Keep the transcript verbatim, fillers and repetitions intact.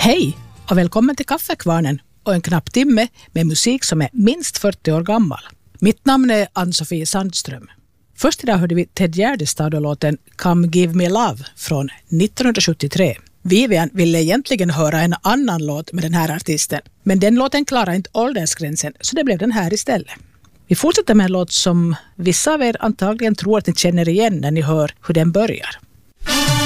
Hej och välkommen till Kaffekvarnen och en knapp timme med musik som är minst fyrtio år gammal. Mitt namn är Ann-Sofie Sandström. Först idag hörde vi Ted Gärdestad och låten Come Give Me Love från nittonhundrasjuttiotre. Vivian ville egentligen höra en annan låt med den här artisten, men den låten klarar inte åldersgränsen, så det blev den här istället. Vi fortsätter med en låt som vissa av er antagligen tror att ni känner igen när ni hör hur den börjar.